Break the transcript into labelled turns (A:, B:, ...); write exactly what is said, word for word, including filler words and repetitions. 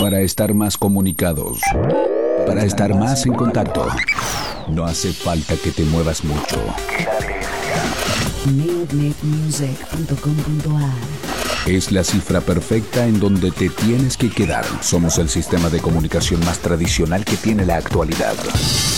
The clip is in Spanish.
A: Para estar más comunicados, para estar más en contacto, no hace falta que te muevas mucho.
B: net net music punto com punto a r
A: Es la cifra perfecta en donde te tienes que quedar. Somos el sistema de comunicación más tradicional que tiene la actualidad.